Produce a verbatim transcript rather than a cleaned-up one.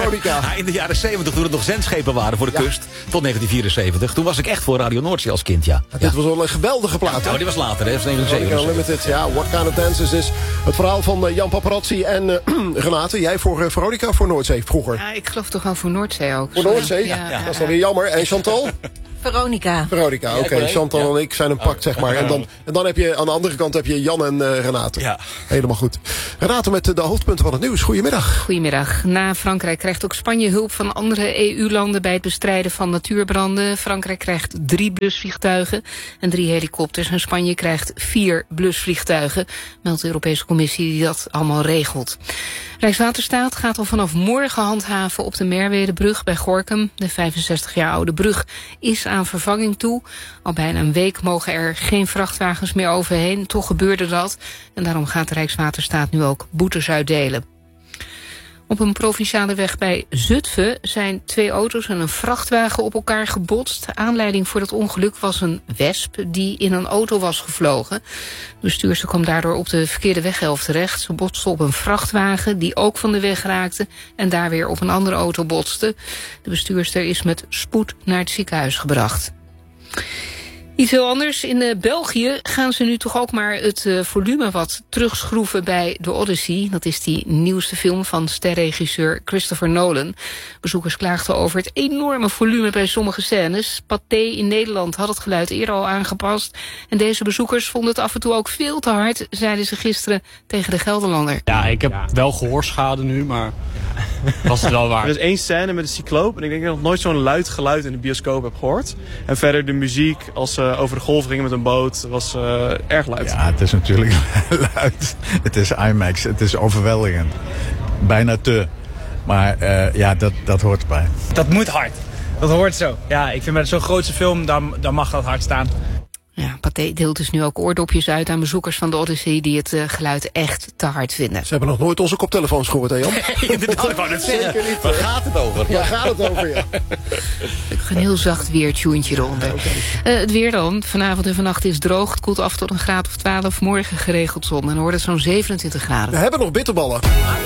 Veronica. Ja, in de jaren zeventig, toen er nog zendschepen waren voor de ja. kust, tot negentien vierenzeventig. Toen was ik echt voor Radio Noordzee als kind, ja. ja dit was wel een geweldige plaat, hè? Nou, die was later, hè? Dat was negentien zevenenzeventig. Ja, What Kind of Dances is het verhaal van uh, Jan Paparazzi en uh, Renate. Jij voor uh, Veronica of voor Noordzee vroeger? Ja, ik geloof toch wel voor Noordzee ook. Voor Noordzee? Ja, ja, ja. Dat is dan weer jammer. En Chantal? Veronica. Veronica, oké. Okay. Chantal ja. en ik zijn een pact, zeg maar. En dan, en dan heb je aan de andere kant heb je Jan en uh, Renate. Ja. Helemaal goed. Renate met de hoofdpunten van het nieuws. Goedemiddag. Goedemiddag. Na Frankrijk krijgt ook Spanje hulp van andere E U-landen bij het bestrijden van natuurbranden. Frankrijk krijgt drie blusvliegtuigen en drie helikopters. En Spanje krijgt vier blusvliegtuigen, meldt de Europese Commissie die dat allemaal regelt. Rijkswaterstaat gaat al vanaf morgen handhaven op de Merwedebrug bij Gorinchem. De vijfenzestig jaar oude brug is aan vervanging toe. Al bijna een week mogen er geen vrachtwagens meer overheen. Toch gebeurde dat. En daarom gaat de Rijkswaterstaat nu ook boetes uitdelen. Op een provinciale weg bij Zutphen zijn twee auto's en een vrachtwagen op elkaar gebotst. Aanleiding voor dat ongeluk was een wesp die in een auto was gevlogen. De bestuurster kwam daardoor op de verkeerde weghelft terecht. Ze botste op een vrachtwagen die ook van de weg raakte en daar weer op een andere auto botste. De bestuurster is met spoed naar het ziekenhuis gebracht. Iets heel anders. In uh, België gaan ze nu toch ook maar het uh, volume wat terugschroeven bij The Odyssey. Dat is die nieuwste film van sterregisseur Christopher Nolan. Bezoekers klaagden over het enorme volume bij sommige scènes. Pathé in Nederland had het geluid eerder al aangepast. En deze bezoekers vonden het af en toe ook veel te hard, zeiden ze gisteren tegen de Gelderlander. Ja, ik heb ja. wel gehoorschade nu, maar was het wel waar. Er is één scène met een cycloop en ik denk dat ik nog nooit zo'n luid geluid in de bioscoop heb gehoord. En verder de muziek als ze uh, over de golf gingen met een boot was uh, erg luid. Ja, het is natuurlijk luid. Het is IMAX, het is overweldigend. Bijna te. Maar uh, ja, dat, dat hoort erbij. Dat moet hard. Dat hoort zo. Ja, ik vind met zo'n grootste film, dan, dan mag dat hard staan. Ja, Pathé deelt dus nu ook oordopjes uit aan bezoekers van de Odyssey die het uh, geluid echt te hard vinden. Ze hebben nog nooit onze koptelefoons gehoord, hè Jan? Nee, inderdaad, ik wou net zeggen. Waar gaat het over? Waar gaat het over, ja. Een heel zacht weertuentje eronder. Okay. Uh, het weer dan. Vanavond en vannacht is droog. Het koelt af tot een graad of twaalf. Morgen geregeld zon. En dan wordt het zo'n zevenentwintig graden. We hebben nog bitterballen.